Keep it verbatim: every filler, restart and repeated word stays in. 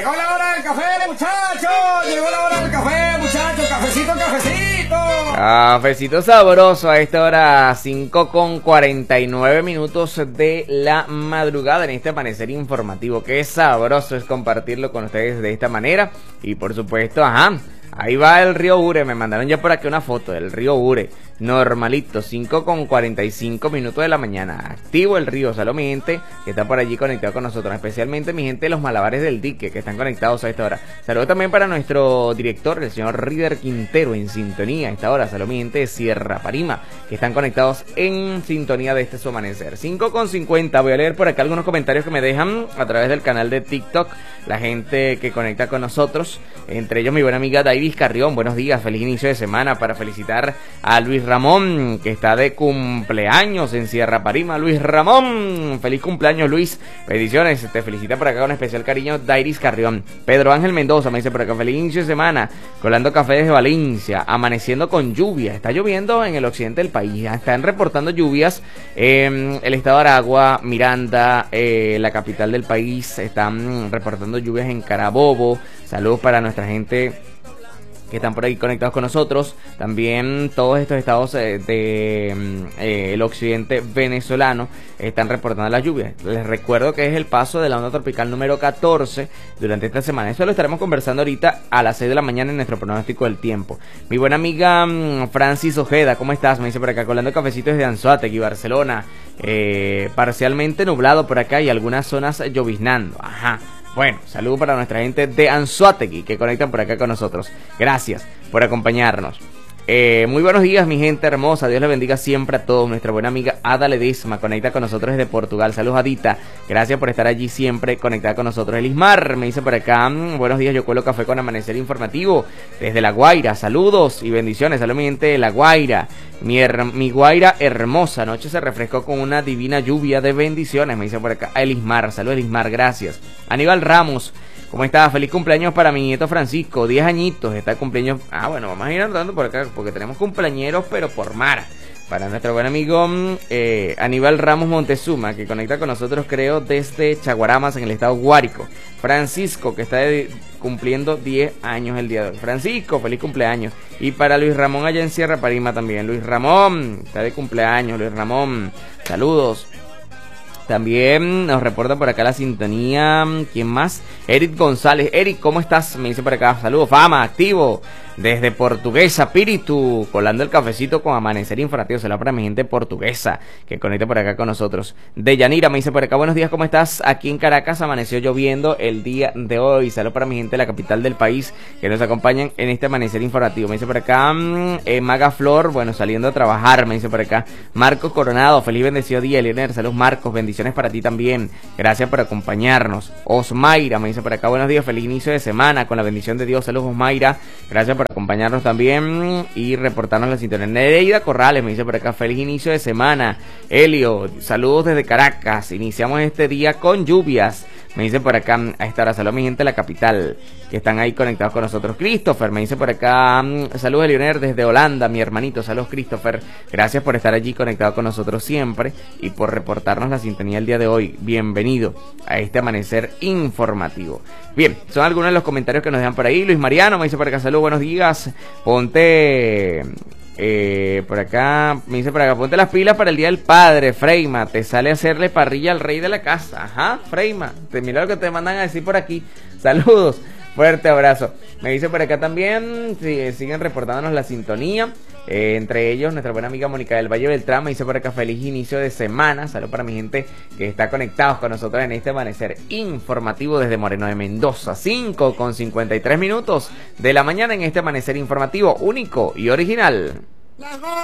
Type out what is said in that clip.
Llegó la hora del café, muchachos. Llegó la hora del café, muchachos. Cafecito, cafecito. Cafecito sabroso a esta hora, cinco con cuarenta y nueve minutos de la madrugada en este amanecer informativo. Qué sabroso es compartirlo con ustedes de esta manera. Y por supuesto, ajá, ahí va el río Ure. Me mandaron ya por aquí una foto del río Ure. Normalito, cinco con cuarenta y cinco minutos de la mañana. Activo el río. Saludos mi gente que está por allí conectado con nosotros. Especialmente mi gente de los malabares del dique que están conectados a esta hora. Saludos también para nuestro director, el señor Rider Quintero, en sintonía a esta hora. Saludos mi gente de Sierra Parima que están conectados en sintonía de este su amanecer. cinco con cincuenta. Voy a leer por acá algunos comentarios que me dejan a través del canal de TikTok. La gente que conecta con nosotros. Entre ellos mi buena amiga Dairis Carrión. Buenos días, feliz inicio de semana para felicitar a Luis Ramón, que está de cumpleaños en Sierra Parima. Luis Ramón, feliz cumpleaños, Luis. Bendiciones, te felicita por acá con especial cariño Dairis Carrión. Pedro Ángel Mendoza me dice por acá, feliz inicio de semana. Colando café desde Valencia, amaneciendo con lluvia. Está lloviendo en el occidente del país. Están reportando lluvias en el estado de Aragua, Miranda, eh, la capital del país. Están reportando lluvias en Carabobo. Saludos para nuestra gente que están por ahí conectados con nosotros. También todos estos estados eh, de eh, el occidente venezolano están reportando las lluvias. Les recuerdo que es el paso de la onda tropical número catorce durante esta semana. Eso lo estaremos conversando ahorita a las seis de la mañana en nuestro pronóstico del tiempo. Mi buena amiga mmm, Francis Ojeda, ¿cómo estás? Me dice por acá, colando cafecitos desde Anzoátegui, Barcelona. Eh, parcialmente nublado por acá y algunas zonas lloviznando. Ajá. Bueno, saludo para nuestra gente de Anzoátegui que conectan por acá con nosotros. Gracias por acompañarnos. Eh, muy buenos días, mi gente hermosa. Dios les bendiga siempre a todos. Nuestra buena amiga Ada Ledesma conecta con nosotros desde Portugal. Saludos, Adita. Gracias por estar allí siempre conectada con nosotros. Elismar me dice por acá, mmm, buenos días, yo cuelo café con amanecer informativo desde La Guaira. Saludos y bendiciones. Saludos, mi gente de La Guaira. Mi, mi Guaira hermosa. Anoche se refrescó con una divina lluvia de bendiciones. Me dice por acá Elismar. Saludos, Elismar. Gracias. Aníbal Ramos. ¿Cómo está? Feliz cumpleaños para mi nieto Francisco, diez añitos, está de cumpleaños. Ah, bueno, vamos a ir andando por acá, porque tenemos cumpleañeros, pero por mar. Para nuestro buen amigo eh, Aníbal Ramos Montezuma, que conecta con nosotros, creo, desde Chaguaramas, en el estado Guárico. Francisco, que está de, cumpliendo diez años el día de hoy. Francisco, feliz cumpleaños. Y para Luis Ramón allá en Sierra Parima también. Luis Ramón, está de cumpleaños, Luis Ramón. Saludos. También nos reporta por acá la sintonía. ¿Quién más? Eric González. Eric, ¿cómo estás? Me dice por acá. Saludos, Fama, activo. Desde Portuguesa, Espíritu. Colando el cafecito con amanecer informativo. Saludos para mi gente portuguesa que conecta por acá con nosotros. De Yanira me dice por acá. Buenos días, ¿cómo estás? Aquí en Caracas amaneció lloviendo el día de hoy. Saludos para mi gente de la capital del país que nos acompañan en este amanecer informativo. Me dice por acá eh, Maga Flor. Bueno, saliendo a trabajar. Me dice por acá Marcos Coronado. Feliz bendecido día, Leonel. Saludos, Marcos. Bendiciones para ti también. Gracias por acompañarnos. Osmayra me dice por acá. Buenos días, feliz inicio de semana con la bendición de Dios. Saludos, Osmayra. Gracias por acompañarnos también y reportarnos la sintonía. Nereida Corrales me dice por acá, feliz inicio de semana. Helio, saludos desde Caracas. Iniciamos este día con lluvias. Me dice por acá, a esta hora, saludos a mi gente de la capital, que están ahí conectados con nosotros. Christopher, me dice por acá, saludos a Leonel desde Holanda, mi hermanito. Saludos, Christopher. Gracias por estar allí conectado con nosotros siempre y por reportarnos la sintonía el día de hoy. Bienvenido a este amanecer informativo. Bien, son algunos de los comentarios que nos dejan por ahí. Luis Mariano me dice por acá, saludos, buenos días. Ponte... Eh, por acá, me dice por acá, ponte las pilas para el Día del Padre, Freima, te sale a hacerle parrilla al rey de la casa. Ajá, Freima, te mira lo que te mandan a decir por aquí. Saludos, fuerte abrazo. Me dice por acá también, sí, siguen reportándonos la sintonía. Eh, entre ellos, nuestra buena amiga Mónica del Valle Beltrán me dice por acá, feliz inicio de semana. Saludos para mi gente que está conectados con nosotros en este amanecer informativo desde Moreno de Mendoza. cinco con cincuenta y tres minutos de la mañana en este amanecer informativo único y original.